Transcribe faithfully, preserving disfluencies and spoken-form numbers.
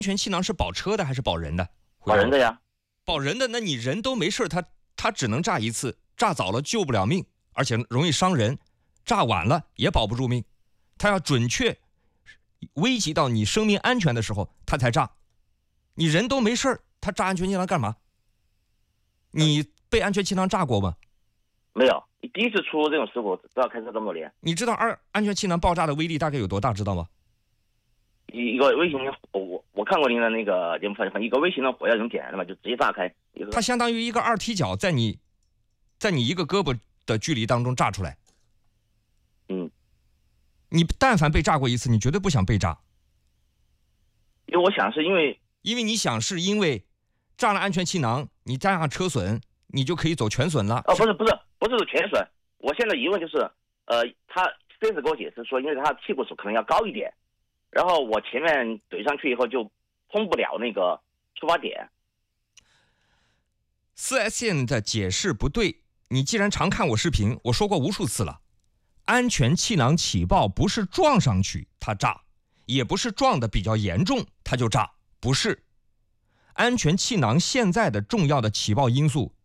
全气囊是保车的还是保人的？ 保人的呀。 保人的，那你人都没事，他他只能炸一次，炸早了救不了命，而且容易伤人，炸晚了也保不住命。他要准确危及到你生命安全的时候，他才炸。你人都没事，他炸安全气囊干嘛？你被安全气囊炸过吗？ 没有，第一次出这种事故，知道开车这么多年。 你知道二安全气囊爆炸的威力大概有多大，知道吗？ 一个微型，我我看过您的那个节目分享，一个微型的火药用点，那么就直接炸开一个。 它相当于一个二踢脚，在你，在你一个胳膊的距离当中炸出来。 嗯， 你但凡被炸过一次，你绝对不想被炸。 因为我想是因为， 因为你想是因为炸了安全气囊，你加上车损，你就可以走全损了。 哦，不是不是不是全损。我现在疑问就是，呃，他这次给我解释说，因为他屁股可能要高一点。然后我前面怼上去以后就通不了那个出发点。 四 S 店的解释不对，你既然常看我视频，我说过无数次了，安全气囊起爆不是撞上去它炸，也不是撞得比较严重它就炸，不是。安全气囊现在的重要的起爆因素